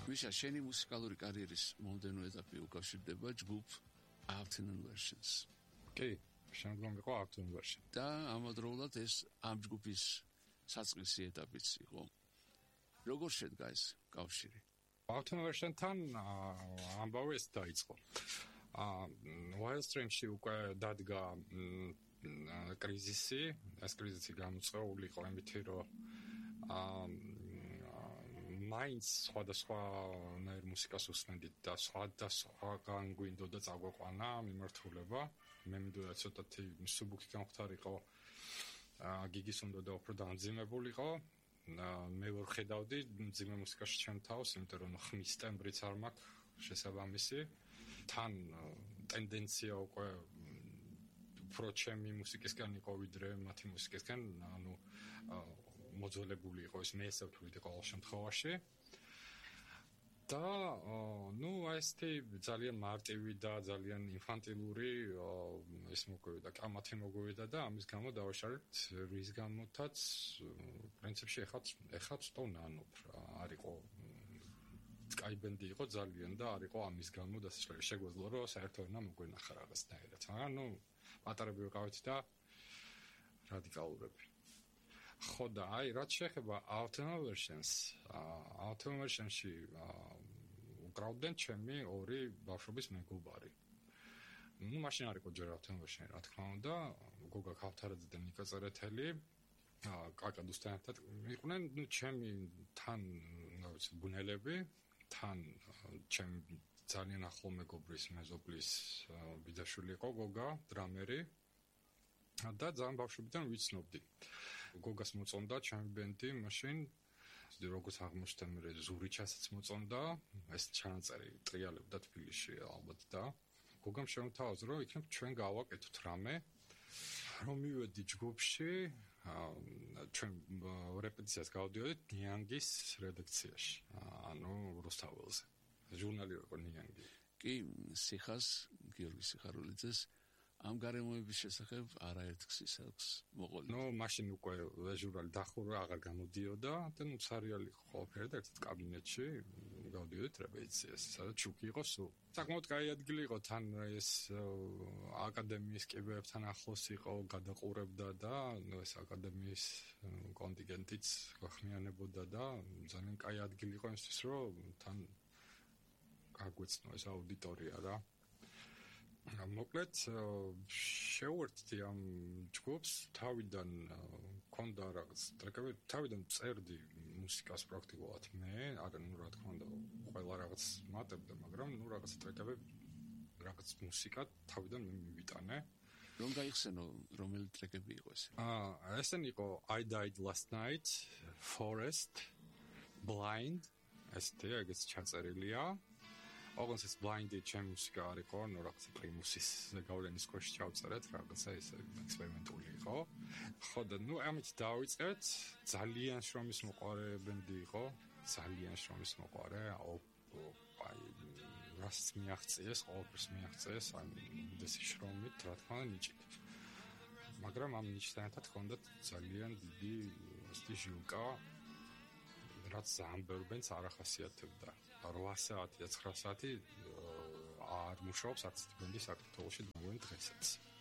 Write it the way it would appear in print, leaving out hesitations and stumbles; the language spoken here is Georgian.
მიშა, შენი მუსიკალური კარიერის მომდევნო ეტაპი უკავშირდება ჯგუფ Afternoon Versions. კი, შემდგომ იყო Afternoon Version. და ამავდროულად ეს ამ ჯგუფის საწყისი ეტაპიც იყო. როგორ შედგა ეს კავშირი? Afternoon Version-თან ამბავი ეს დაიწყო. Wildstream-ში უკვე დადგა კრიზისი, ეს კრიზისი გამოწვეული იყო იმითი, რომ მაინც სხვადასხვანაირ მუსიკას უსმენდით და სხვადასხვაგან გვინდოდა წაგვეყვანა მიმართულება. მე მინდოდა ცოტათი მსუბუქი გამختارიყო, გიგის უნდოდა უფრო დამძიმებულიყო. მე ვერ ხედავდი მძიმე მუსიკაში ჩემ თავს, იმიტომ რომ ხმის ტემბრიც არ მაქვს შესაბამისი. თან ტენდენცია უკვე უფრო ჩემი მუსიკისგან იყო ვიდრე მათი მუსიკისგან, ანუ მოძველებული იყო ეს მეესწავლეთ ყოველ შემთხვევაში. და ესეთი ძალიან მარტივი და ძალიან ინფანტილური ეს მოგვივიდა, კამათი მოგვივიდა და ამის გამო დავაშალეთ, რის გამოთაც პრინციპში ეხლა ვსტოვნანობ, არ იყო სკაიბენდი იყო ძალიან და არ იყო ამის გამო დასაშლელი. შეგვეძლო რომ საერთოდ უნდა მოგვენახა რაღაცნაირად. მაგრამ პატარები ვიყავით და რადიკალურები. ხო და რაც შეეხება Afternoon Versions, Afternoon Versions-ში უკრავდნენ ჩემი ორი ბავშვობის მეგობარი. მაშინ არ იყო ჯერ Afternoon Version-ი, რა თქმა უნდა, გოგა ქავთარაძე და ნიკა წერეთელი, კაკადუსთან ერთად იყვნენ ჩემი თან, რა ვიცი, ბუნელები, თან ჩემი ძალიან ახლო მეგობრის მეზობლის ბიძაშვილი იყო გოგა, დრამერი. და ძალიან ბავშვობიდან ვიცნობდი. გოგას მოწონდა ჩემი ბენდი, მაშინ როგორც აღმოჩნდა მე ზურიჩასაც მოწონდა, ეს ჩანაწერი ტრიალებდა თბილისში ალბათ და გოგამ შემოთავაზა რომ იქნებ ჩვენ გავაკეთოთ რამე, რომ მივედი ჯგუფში, ჩვენ რეპეტიციას გავდივდით ნიანგის რედაქციაში, ანუ რუსთაველზე. ჟურნალი იყო ნიანგი. კი, სიხას, გიორგი სიხარულიძეს ამ გარემოების შესახებ არაერთ ქსის აქვს მოყოლი. მაშინ უკვე ჟურნალი დახურა, აღარ გამოდიოდა და სერიალი ყოფილი და ერთ კაბინეტში გავდივდით რეპეტიციას, სადაც ჩუკი იყო სულ. საკმაოდ კაი ადგილი იყო, თან ეს აკადემიის კიბეებთან ახლოს იყო, გადაყურებდა და ეს აკადემიის კონტინგენტიც გახმიანებოდა და ძალიან კაი ადგილი იყო იმისთვის, რომ თან გაგვეცნო ეს აუდიტორია რა. მოკლედ შევერთდი ამ ჯგუფს, თავიდან მქონდა რაღაც ტრეკები, თავიდან წერდი მუსიკას პრაქტიკულად მე, არა რა თქმა უნდა, ყველა რაღაც მატებდა, მაგრამ რაღაც ტრეკები, რაღაც მუსიკა თავიდან მე მივიტანე. რომ გაიხსენო, რომელი ტრეკები იყო ეს? ესენი იყო I Died Last Night, Forest, Blind, ეგეც ჩაწერილია. ოღონდ ეს ბლაინდი ჩემი მუსიკა არ იყო, რაღაც პრიმუსის გავლენის ქვეშ ჩავწერეთ, რაღაცა ეს ექსპერიმენტული იყო. ხო და ამით დავიწყეთ, ძალიან შრომის მოყარე ბენდი იყო, ძალიან შრომის მოყარე, რასაც მიაღწიეს, ყოველთვის მიაღწიეს, უდესი შრომით, რა თქმა უნდა, ნიჭით. მაგრამ ამ ნიჭთან ერთად ჰქონდათ ძალიან დიდი ჟილკა, რაც ძალიან ბევრ ბენდს არ ახასიათებდა. 8 საათი და 9 საათი არ მუშაობს არც ბენდი საქართველოში დღესაც.